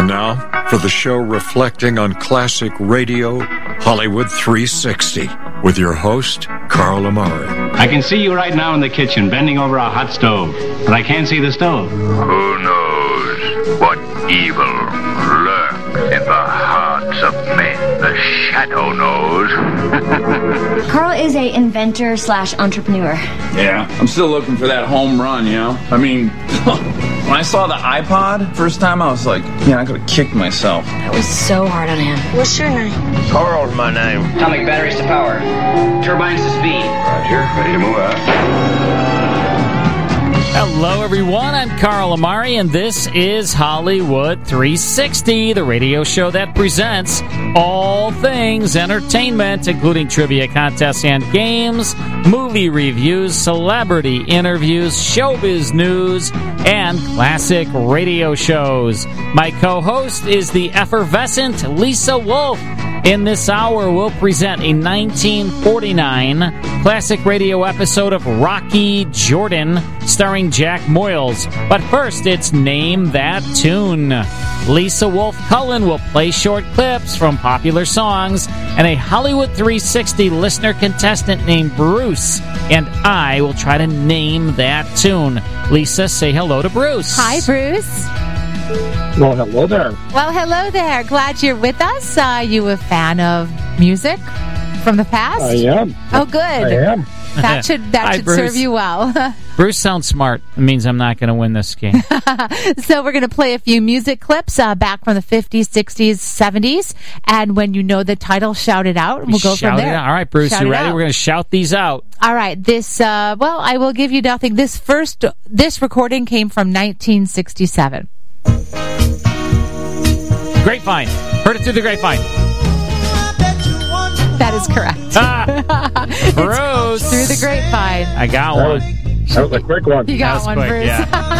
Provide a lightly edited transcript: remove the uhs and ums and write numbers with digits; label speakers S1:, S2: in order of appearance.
S1: now, for the show reflecting on classic radio, Hollywood 360, with your host, Carl Amari.
S2: I can see you right now in the kitchen, bending over a hot stove, but I can't see the stove.
S3: Who knows what evil lurks in the hearts of men? The shadow knows.
S4: Carl is a inventor / entrepreneur.
S5: Yeah, I'm still looking for that home run, you know? I mean, when I saw the iPod first time, I was like, man, I could have kicked myself.
S4: That was so hard on him. What's your name?
S3: Carl's my name.
S2: Atomic batteries to power. Turbines to speed.
S3: Roger, ready to move out.
S6: Hello, everyone. I'm Carl Amari, and this is Hollywood 360, the radio show that presents all things entertainment, including trivia contests and games, movie reviews, celebrity interviews, showbiz news, and classic radio shows. My co-host is the effervescent Lisa Wolf. In this hour, we'll present a 1949 classic radio episode of Rocky Jordan, starring Jack Moyles. But first, it's Name That Tune. Lisa Wolf Cullen will play short clips from popular songs, and a Hollywood 360 listener contestant named Bruce and I will try to name that tune. Lisa, say hello to Bruce.
S7: Hi, Bruce.
S8: Well, hello there.
S7: Well, hello there. Glad you're with us. You a fan of music from the past?
S8: I am.
S7: Oh, good.
S8: I am.
S7: That should serve you well.
S6: Bruce sounds smart. It means I'm not going to win this game.
S7: So we're going to play a few music clips back from the 50s, 60s, 70s. And when you know the title, shout it out. And we'll go from there.
S6: All right, Bruce,
S7: shout
S6: you ready?
S7: Out.
S6: We're going to shout these out.
S7: All right. This, I will give you nothing. This recording came from 1967.
S6: Grapevine. Heard it through the grapevine.
S7: That is correct.
S6: Bruce.
S7: Through the grapevine.
S6: I got one.
S8: That was a quick one.
S7: You got one,
S6: quick,
S7: Bruce.
S6: Yeah.